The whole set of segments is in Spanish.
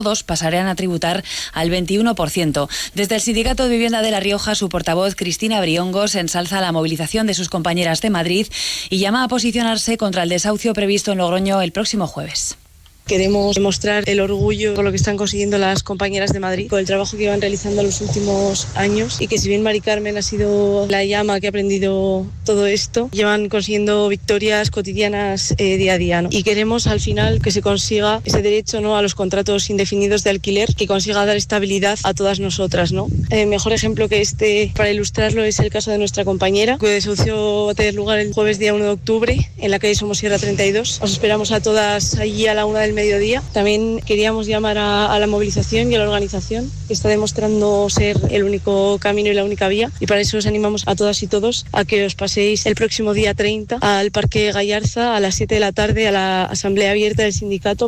todos pasarán a tributar al 21%. Desde el Sindicato de Vivienda de La Rioja, su portavoz Cristina Briongos ensalza la movilización de sus compañeras de Madrid y llama a posicionarse contra el desahucio previsto en Logroño el próximo jueves. Queremos demostrar el orgullo por lo que están consiguiendo las compañeras de Madrid, por el trabajo que van realizando en los últimos años, y que si bien Mari Carmen ha sido la llama que ha aprendido todo esto, llevan consiguiendo victorias cotidianas día a día, ¿no? Y queremos al final que se consiga ese derecho, ¿no?, a los contratos indefinidos de alquiler, que consiga dar estabilidad a todas nosotras, ¿no? Mejor ejemplo que este para ilustrarlo es el caso de nuestra compañera, cuyo desahucio va a tener lugar el jueves día 1 de octubre en la calle Somosierra 32. Os esperamos a todas allí a la 1 del mediodía. También queríamos llamar a la movilización y a la organización, que está demostrando ser el único camino y la única vía, y para eso os animamos a todas y todos a que os paséis el próximo día 30 al Parque Gallarza a las 7 de la tarde a la asamblea abierta del sindicato.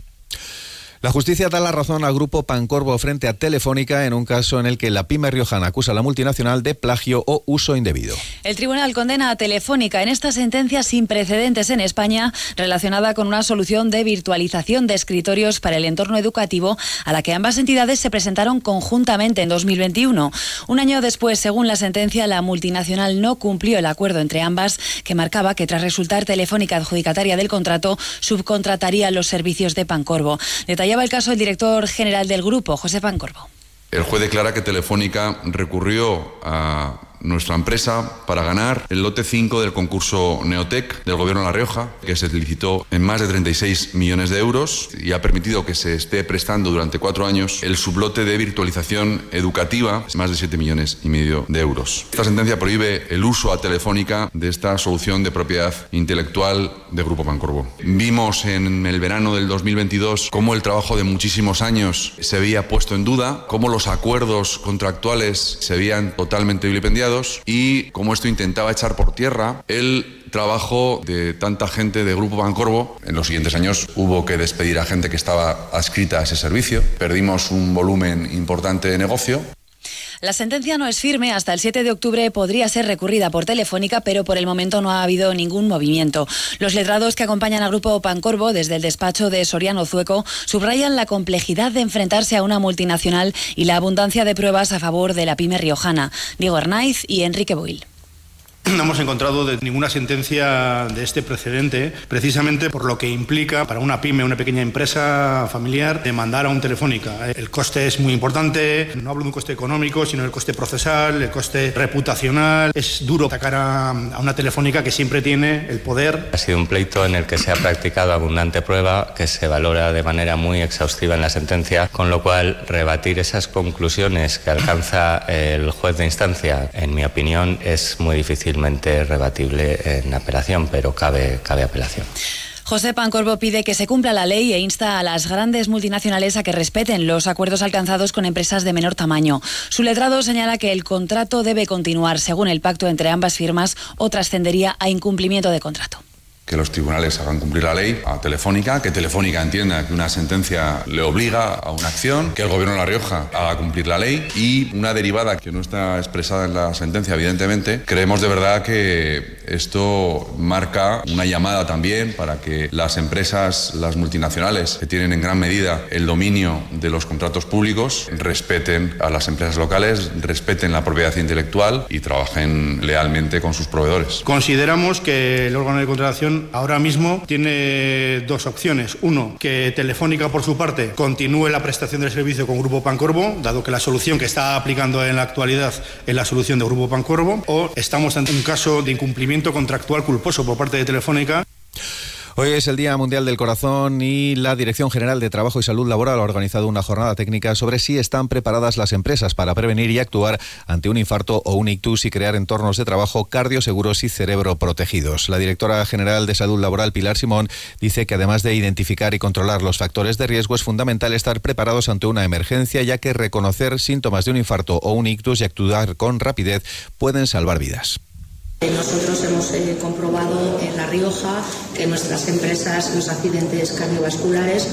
La justicia da la razón al grupo Pancorbo frente a Telefónica en un caso en el que la pyme riojana acusa a la multinacional de plagio o uso indebido. El tribunal condena a Telefónica en esta sentencia sin precedentes en España relacionada con una solución de virtualización de escritorios para el entorno educativo a la que ambas entidades se presentaron conjuntamente en 2021. Un año después, según la sentencia, la multinacional no cumplió el acuerdo entre ambas que marcaba que tras resultar Telefónica adjudicataria del contrato subcontrataría los servicios de Pancorbo. Detallaba el caso el director general del grupo, José Pancorbo. El juez declara que Telefónica recurrió a nuestra empresa para ganar el lote 5 del concurso Neotec del Gobierno de La Rioja, que se licitó en más de 36 millones de euros y ha permitido que se esté prestando durante 4 años el sublote de virtualización educativa, más de 7,5 millones de euros. Esta sentencia prohíbe el uso a Telefónica de esta solución de propiedad intelectual de Grupo Pancorbo. Vimos en el verano del 2022 cómo el trabajo de muchísimos años se había puesto en duda, cómo los acuerdos contractuales se habían totalmente vilipendiado y como esto intentaba echar por tierra el trabajo de tanta gente de Grupo Pancorbo. En los siguientes años hubo que despedir a gente que estaba adscrita a ese servicio. Perdimos un volumen importante de negocio. La sentencia no es firme. Hasta el 7 de octubre podría ser recurrida por Telefónica, pero por el momento no ha habido ningún movimiento. Los letrados que acompañan al Grupo Pancorbo desde el despacho de Soriano Zueco subrayan la complejidad de enfrentarse a una multinacional y la abundancia de pruebas a favor de la pyme riojana. Diego Arnaiz y Enrique Boil. No hemos encontrado ninguna sentencia de este precedente, precisamente por lo que implica para una pyme, una pequeña empresa familiar, demandar a un Telefónica. El coste es muy importante, no hablo de un coste económico, sino del coste procesal, el coste reputacional. Es duro atacar a una Telefónica que siempre tiene el poder. Ha sido un pleito en el que se ha practicado abundante prueba, que se valora de manera muy exhaustiva en la sentencia, con lo cual rebatir esas conclusiones que alcanza el juez de instancia, en mi opinión, es muy difícilmente rebatible en apelación, pero cabe apelación. José Pancorbo pide que se cumpla la ley e insta a las grandes multinacionales a que respeten los acuerdos alcanzados con empresas de menor tamaño. Su letrado señala que el contrato debe continuar según el pacto entre ambas firmas o trascendería a incumplimiento de contrato. Que los tribunales hagan cumplir la ley a Telefónica, que Telefónica entienda que una sentencia le obliga a una acción, que el Gobierno de La Rioja haga cumplir la ley, y una derivada que no está expresada en la sentencia, evidentemente. Creemos de verdad que esto marca una llamada también para que las empresas, las multinacionales, que tienen en gran medida el dominio de los contratos públicos, respeten a las empresas locales, respeten la propiedad intelectual y trabajen lealmente con sus proveedores. Consideramos que el órgano de contratación ahora mismo tiene 2 opciones. Uno, que Telefónica por su parte continúe la prestación del servicio con Grupo Pancorbo, dado que la solución que está aplicando en la actualidad es la solución de Grupo Pancorbo, o estamos ante un caso de incumplimiento contractual culposo por parte de Telefónica. Hoy es el Día Mundial del Corazón y la Dirección General de Trabajo y Salud Laboral ha organizado una jornada técnica sobre si están preparadas las empresas para prevenir y actuar ante un infarto o un ictus y crear entornos de trabajo cardioseguros y cerebro protegidos. La directora general de Salud Laboral, Pilar Simón, dice que además de identificar y controlar los factores de riesgo, es fundamental estar preparados ante una emergencia, ya que reconocer síntomas de un infarto o un ictus y actuar con rapidez pueden salvar vidas. Nosotros hemos comprobado en La Rioja que nuestras empresas, los accidentes cardiovasculares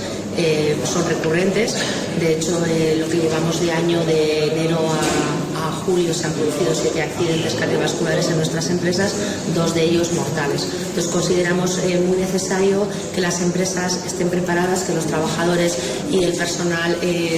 son recurrentes. De hecho, lo que llevamos de año, de enero a julio, se han producido 7 accidentes cardiovasculares en nuestras empresas, 2 de ellos mortales. Entonces consideramos muy necesario que las empresas estén preparadas, que los trabajadores y el personal